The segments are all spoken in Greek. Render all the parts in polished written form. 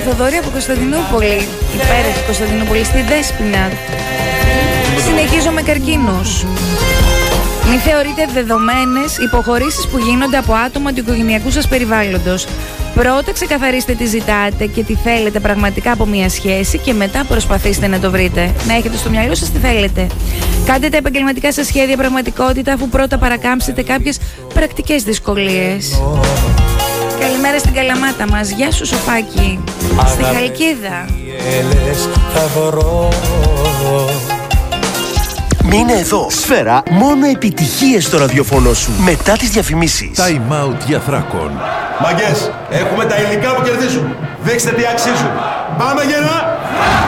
Θοδωρή από Κωνσταντινούπολη. Υπέροχη Κωνσταντινούπολη, στη Δέσποινα. Συνεχίζω με καρκίνους. Μην θεωρείτε δεδομένες υποχωρήσεις που γίνονται από άτομα του οικογενειακού σας περιβάλλοντος. Πρώτα ξεκαθαρίστε τι ζητάτε και τι θέλετε πραγματικά από μια σχέση και μετά προσπαθήστε να το βρείτε. Να έχετε στο μυαλό σας τι θέλετε. Κάντε τα επαγγελματικά σας σχέδια πραγματικότητα αφού πρώτα παρακάμψετε κάποιες πρακτικές δυσκολίες. Καλημέρα στην Καλαμάτα μας. Γεια σου Σοφάκη. Στη Χαλκίδα. Μείνε εδώ. Σφαίρα, μόνο επιτυχίες στο ραδιοφωνό σου. Μετά τις διαφημίσεις. Time out για Θράκον. Μαγκές, έχουμε τα υλικά που κερδίζουν. Δείξτε τι αξίζουν. Πάμε γερά!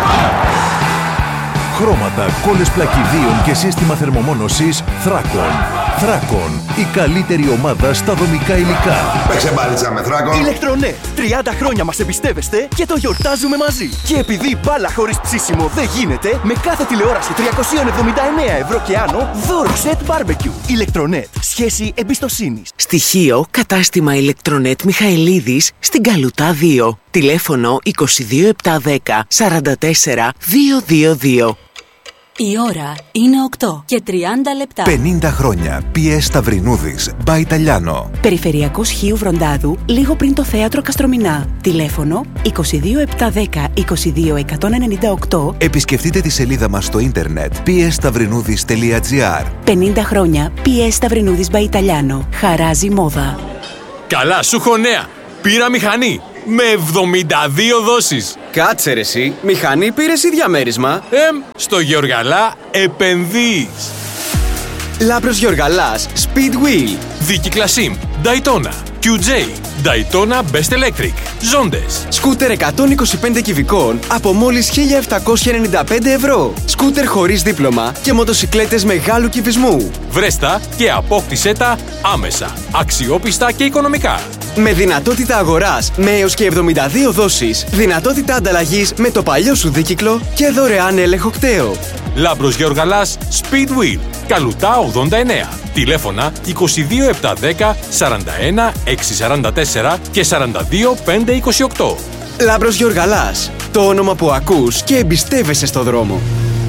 Χρώματα, κόλλες πλακιδίων και σύστημα θερμομόνωσης Θράκον. Θράκον, η καλύτερη ομάδα στα δομικά υλικά. Παίξε μπάλιτσα με Θράκον. Ηλεκτρονέτ, 30 χρόνια μας εμπιστεύεστε και το γιορτάζουμε μαζί. Και επειδή μπάλα χωρίς ψήσιμο δεν γίνεται, με κάθε τηλεόραση 379 ευρώ και άνω, δώρο σετ μπάρμπεκιου. Ηλεκτρονέτ, σχέση εμπιστοσύνης. Στοιχείο, κατάστημα Ηλεκτρονέτ Μιχαηλίδης στην Καλουτά 2. Τηλέφωνο 22710 44 222. Η ώρα είναι 8 και 30 λεπτά. 50 χρόνια. PS Σταυρινούδης. By Italiano. Περιφερειακός Χίου Βροντάδου, λίγο πριν το θέατρο Καστρομηνά. Τηλέφωνο 22710 22198. Επισκεφτείτε τη σελίδα μας στο ίντερνετ psstavrinudis.gr. 50 χρόνια. PS Σταυρινούδης by Italiano. Χαράζει μόδα. Καλά, σου έχω νέα. Πήρα μηχανή. Με 72 δόσεις. Κάτσε ρε εσύ, μηχανή πήρες ή διαμέρισμα? Στο Γεωργαλά επενδύεις. Λάμπρος Γεωργαλάς, Speedwheel. Δίκυκλα SIM, Daytona, QJ, Daytona Best Electric, Ζόντες. Σκούτερ 125 κυβικών από μόλις 1.795 ευρώ. Σκούτερ χωρίς δίπλωμα και μοτοσικλέτες μεγάλου κυβισμού. Βρέστα και απόκτησέ τα άμεσα, αξιόπιστα και οικονομικά. Με δυνατότητα αγοράς με έως και 72 δόσεις, δυνατότητα ανταλλαγής με το παλιό σου δίκυκλο και δωρεάν έλεγχο κταίο. Λάμπρος Γεωργαλάς, Speedwheel, Καλουτά 89. Τηλέφωνα 22710 41 644 και 42 528. Λάμπρος Γεωργαλάς, το όνομα που ακούς και εμπιστεύεσαι στο δρόμο.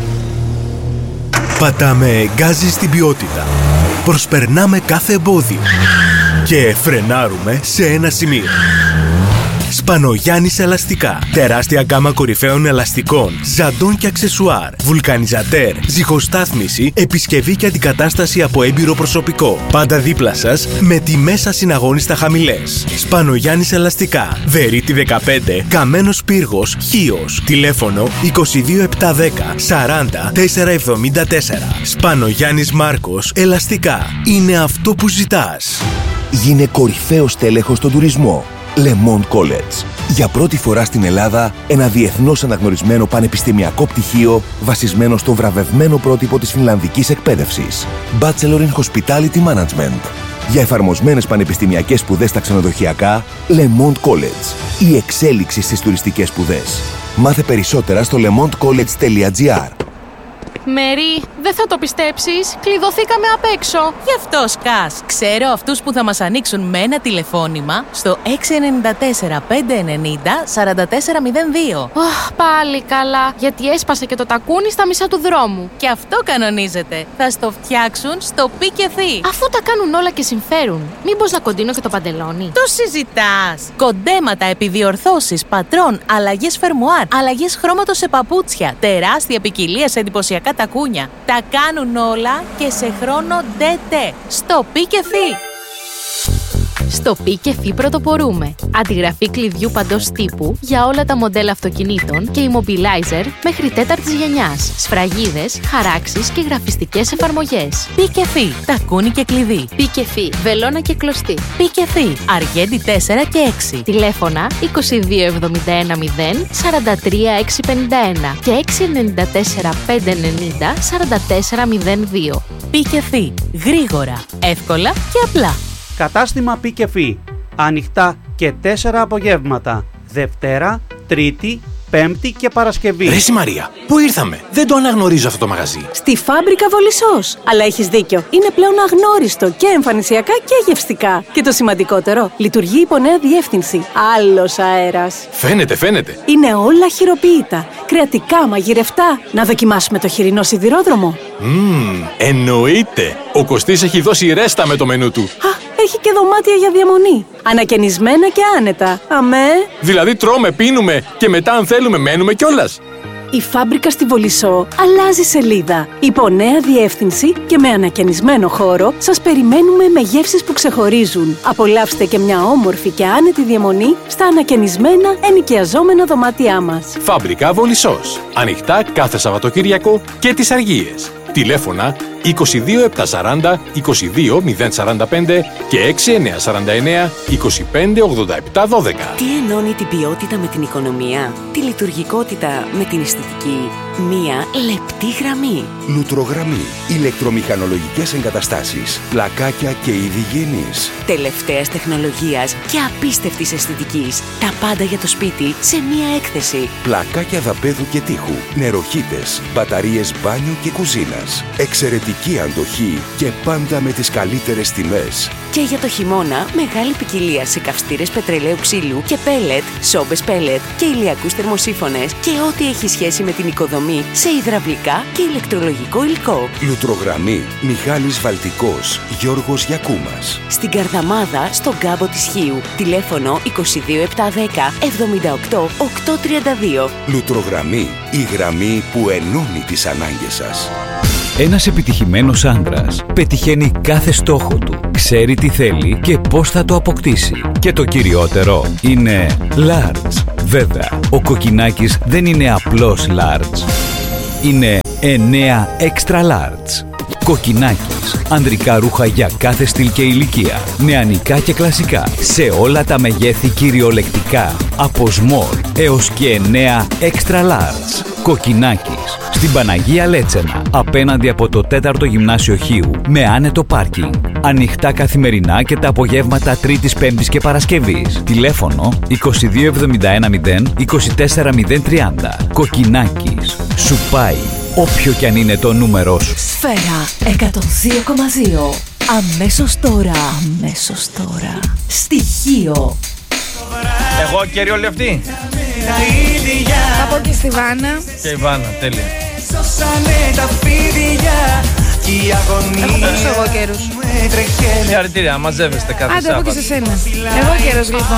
Πατάμε γκάζι στην ποιότητα. Προσπερνάμε κάθε εμπόδιο. Και φρενάρουμε σε ένα σημείο. Σπανογιάννης Ελαστικά. Τεράστια γκάμα κορυφαίων ελαστικών, ζαντών και αξεσουάρ. Βουλκανιζατέρ, ζυγοστάθμιση, επισκευή και αντικατάσταση από έμπειρο προσωπικό. Πάντα δίπλα σας με τιμές ασυναγώνιστα χαμηλές. Σπανογιάννης Ελαστικά. Βερίτη 15, Καμένος Πύργος, Χίος. Τηλέφωνο 22710 40 474. Σπανογιάννης Μάρκος Ελαστικά. Είναι αυτό που ζητάς. Γίνε κορυφαίος τέλεχος στον τουρισμό. Le Monde College. Για πρώτη φορά στην Ελλάδα, ένα διεθνώς αναγνωρισμένο πανεπιστημιακό πτυχίο βασισμένο στο βραβευμένο πρότυπο της φινλανδικής εκπαίδευσης. Bachelor in Hospitality Management. Για εφαρμοσμένες πανεπιστημιακές σπουδές στα ξενοδοχειακά, Le Monde College. Η εξέλιξη στις τουριστικές σπουδές. Μάθε περισσότερα στο lemondecollege.gr. Μέρι, δεν θα το πιστέψεις, κλειδωθήκαμε απ' έξω. Γι' αυτό σκάς. Ξέρω αυτούς που θα μας ανοίξουν με ένα τηλεφώνημα στο 694 590 4402. Πάλι καλά, γιατί έσπασε και το τακούνι στα μισά του δρόμου. Και αυτό κανονίζεται. Θα στο φτιάξουν στο Πικεφί. Αφού τα κάνουν όλα και συμφέρουν, μήπως να κοντίνω και το παντελόνι? Το συζητάς. Κοντέματα, επιδιορθώσεις, πατρών, αλλαγές φερμουάρ, αλλαγές χρώματος σε παπούτσια, τεράστια ποικιλία σε εντυπωσιακά τακούνια. Τα κάνουν όλα και σε χρόνο ντετέ. Στο Πικεφί. Στο Πικεφί πρωτοπορούμε. Αντιγραφή κλειδιού παντός τύπου για όλα τα μοντέλα αυτοκινήτων και immobilizer μέχρι τέταρτης γενιάς. Σφραγίδες, χαράξεις και γραφιστικές εφαρμογές. Πικεφί. Τακούνι και κλειδί. Πικεφί. Βελόνα και κλωστή. Πικεφί. Αργέντη 4 και 6. Τηλέφωνα 2271 0 43 651 και 694 590 44 02. Πικεφί. Γρήγορα, εύκολα και απλά. Κατάστημα Πικεφί. Ανοιχτά και 4 απογεύματα. Δευτέρα, Τρίτη, Πέμπτη και Παρασκευή. Ρε Μαρία, πού ήρθαμε? Δεν το αναγνωρίζω αυτό το μαγαζί. Στη Φάμπρικα Βολισσός. Αλλά έχεις δίκιο. Είναι πλέον αγνώριστο και εμφανισιακά και γευστικά. Και το σημαντικότερο, λειτουργεί υπό νέα διεύθυνση. Άλλος αέρας. Φαίνεται. Είναι όλα χειροποίητα. Κρεατικά, μαγειρευτά. Να δοκιμάσουμε το χοιρινό σιδηρόδρομο. Εννοείται. Ο Κωστής έχει δώσει ρέστα με το μενού του. Έχει και δωμάτια για διαμονή. Ανακαινισμένα και άνετα. Αμέ. Δηλαδή τρώμε, πίνουμε και μετά αν θέλουμε μένουμε κιόλας. Η Φάμπρικα στη Βολισσό αλλάζει σελίδα. Υπό νέα διεύθυνση και με ανακαινισμένο χώρο σας περιμένουμε με γεύσεις που ξεχωρίζουν. Απολαύστε και μια όμορφη και άνετη διαμονή στα ανακαινισμένα ενοικιαζόμενα δωμάτια μας. Φάμπρικα Βολισσός. Ανοιχτά κάθε Σαββατοκύριακο και τις Αργίες. Τηλέφωνα 22740 22045 και 6949 258712. Τι ενώνει την ποιότητα με την οικονομία, τη λειτουργικότητα με την αισθητική? Μία λεπτή γραμμή. Λουτρογραμμή. Ηλεκτρομηχανολογικές εγκαταστάσεις, πλακάκια και είδη γέννης. Τελευταίας τεχνολογίας και απίστευτης αισθητικής. Τα πάντα για το σπίτι σε μία έκθεση. Πλακάκια δαπέδου και τείχου, νεροχύτες, μπαταρίες μπάνιου και κουζίνας. Εξαιρετική αντοχή και πάντα με τις καλύτερες τιμές. Και για το χειμώνα, μεγάλη ποικιλία σε καυστήρες πετρελαίου ξύλου και πέλετ, σόμπες πέλετ και ηλιακούς θερμοσύφωνες και ό,τι έχει σχέση με την οικοδομή σε υδραυλικά και ηλεκτρολογικό υλικό. Λουτρογραμμή Μιχάλης Βαλτικός, Γιώργος Γιακούμας. Στην Καρδαμάδα, στον κάμπο της Χίου. Τηλέφωνο 22710 78 832. Λουτρογραμμή, η γραμμή που ενώνει τις ανάγκες σας. Ένας επιτυχημένος άντρας πετυχαίνει κάθε στόχο του, ξέρει τι θέλει και πώς θα το αποκτήσει. Και το κυριότερο είναι large. Βέβαια, ο Κοκκινάκης δεν είναι απλώς large. Είναι 9 extra large. Κοκκινάκης. Ανδρικά ρούχα για κάθε στυλ και ηλικία. Νεανικά και κλασικά. Σε όλα τα μεγέθη κυριολεκτικά. Από small έως και 9 extra large. Κοκκινάκης. Στην Παναγία Λέτσενα. Απέναντι από το 4ο Γυμνάσιο Χίου. Με άνετο πάρκινγκ. Ανοιχτά καθημερινά και τα απογεύματα Τρίτης, Πέμπτης και Παρασκευής. Τηλέφωνο 22710 24030. Κοκκινάκης. Σου πάει όποιο κι αν είναι το νούμερό σου. Σφαίρα 102,2. Αμέσως τώρα. Στοιχείο. Εγώ κυριολευτή. Θα πω και στη Βάνα. Και η Βάνα, τέλεια. Έχω περάσει εγώ καιρούς. Συγχαρητήρια, μαζεύεστε κάθε Σάββατο. Άντε, από και σε σένα. Εγώ καιρός λοιπόν.